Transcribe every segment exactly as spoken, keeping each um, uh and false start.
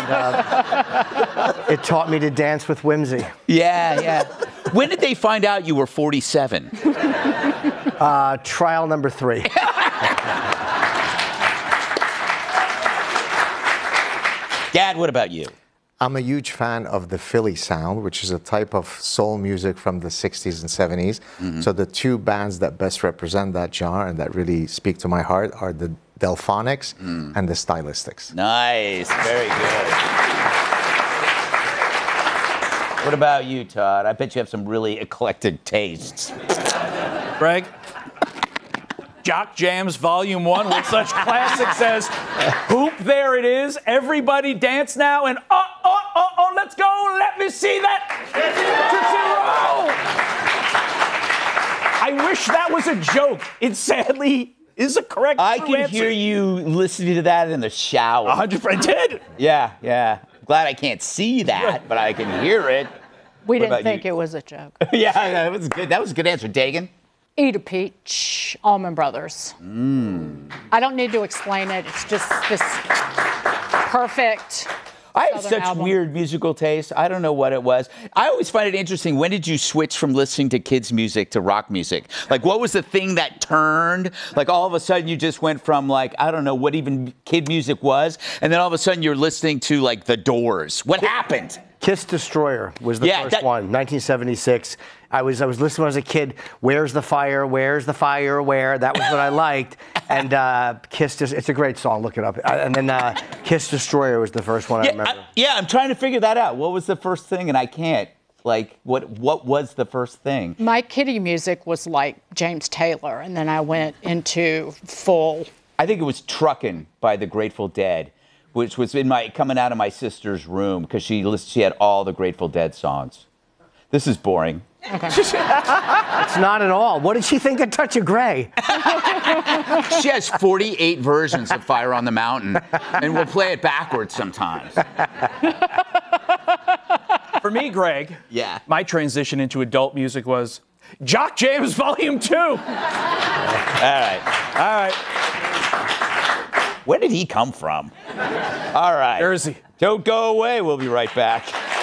and uh, it taught me to dance with whimsy. Yeah, yeah. When did they find out you were forty-seven? Uh, trial number three. Dad, what about you? I'm a huge fan of the Philly sound, which is a type of soul music from the sixties and seventies. Mm-hmm. So the two bands that best represent that genre and that really speak to my heart are the Delphonics mm. and the Stylistics. Nice, very good. What about you, Todd? I bet you have some really eclectic tastes. Greg? Jock Jams Volume one with such classics as Hoop, There It Is, Everybody Dance Now, and Oh, Oh, Oh, Oh, Let's Go, Let Me See That. I wish that was a joke. It sadly is a correct I can answer. hear you listening to that in the shower. one hundred percent I did. Yeah, yeah. Glad I can't see that, but I can hear it. We What didn't about think you? it was a joke. Yeah, that was good. That was a good answer, Dagan. Eat a peach, Almond Brothers. Mm. I don't need to explain it. It's just this perfect I have Southern such album. weird musical taste. I don't know what it was. I always find it interesting. When did you switch from listening to kids' music to rock music? Like, what was the thing that turned? Like, all of a sudden, you just went from, like, I don't know what even kid music was, and then all of a sudden, you're listening to, like, The Doors. What happened? Kiss Destroyer was the Yeah, first that- one, nineteen seventy-six. I was I was listening when I was a kid. Where's the fire? Where's the fire? Where? That was what I liked. And uh, Kiss, Des- it's a great song. Look it up. Uh, and then uh, Kiss Destroyer was the first one I Yeah, remember. I, yeah, I'm trying to figure that out. What was the first thing? And I can't. Like, what what was the first thing? My kiddie music was like James Taylor, and then I went into full. I think it was Truckin' by the Grateful Dead, which was in my coming out of my sister's room because she listened, she had all the Grateful Dead songs. This is boring. Okay. It's not at all. What did she think of Touch of Grey? She has forty-eight versions of Fire on the Mountain, and we'll play it backwards sometimes. For me, Greg, Yeah. my transition into adult music was Jock Jams Volume two. All right. All right. Where did he come from? All right. Jersey. Don't go away. We'll be right back.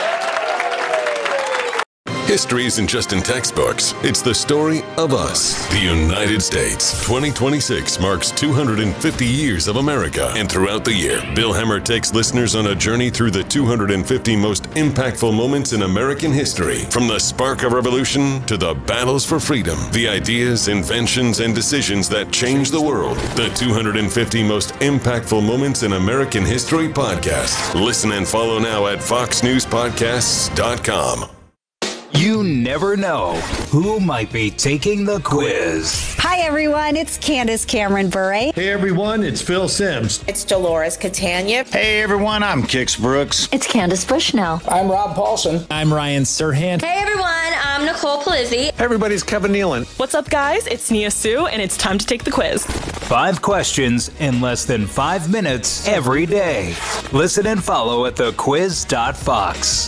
History isn't just in textbooks. It's the story of us, the United States. twenty twenty-six marks two hundred fifty years of America. And throughout the year, Bill Hemmer takes listeners on a journey through the two hundred fifty most impactful moments in American history. From the spark of revolution to the battles for freedom, the ideas, inventions, and decisions that changed the world. The two hundred fifty most impactful moments in American history podcast. Listen and follow now at fox news podcasts dot com. You never know who might be taking the quiz. Hi, everyone. It's Candace Cameron Bure. Hey, everyone. It's Phil Sims. It's Dolores Catania. Hey, everyone. I'm Kix Brooks. It's Candace Bushnell. I'm Rob Paulson. I'm Ryan Serhant. Hey, everyone. I'm Nicole Palizzi. Hey, everybody's Kevin Nealon. What's up, guys? It's Nia Sue, and it's time to take the quiz. Five questions in less than five minutes every day. Listen and follow at the quiz dot fox.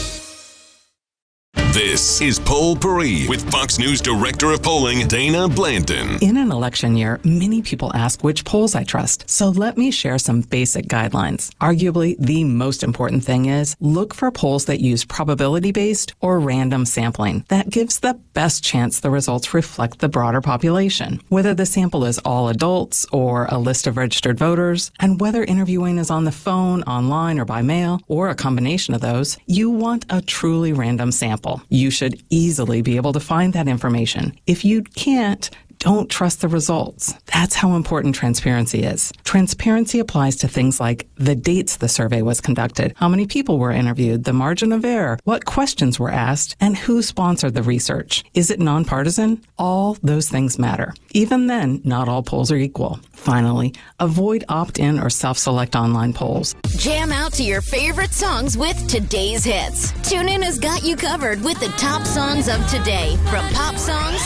This is Poll Paris with Fox News Director of Polling, Dana Blandon. In an election year, many people ask which polls I trust. So let me share some basic guidelines. Arguably, the most important thing is look for polls that use probability-based or random sampling. That gives the best chance the results reflect the broader population. Whether the sample is all adults or a list of registered voters, and whether interviewing is on the phone, online, or by mail, or a combination of those, you want a truly random sample. You should easily be able to find that information. If you can't, don't trust the results. That's how important transparency is. Transparency applies to things like the dates the survey was conducted, how many people were interviewed, the margin of error, what questions were asked, and who sponsored the research. Is it nonpartisan? All those things matter. Even then, not all polls are equal. Finally, avoid opt-in or self-select online polls. Jam out to your favorite songs with today's hits. TuneIn has got you covered with the top songs of today, from pop songs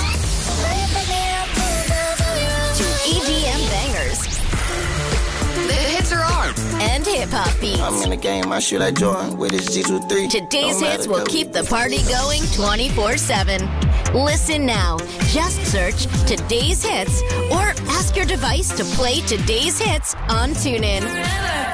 to E D M bangers. The hits are on, and hip-hop beats. I'm in the game, I shoot like Jordan with his G twenty-three. Today's hits will keep the party going twenty-four seven. Listen now. Just search Today's Hits or ask your device to play Today's Hits on TuneIn.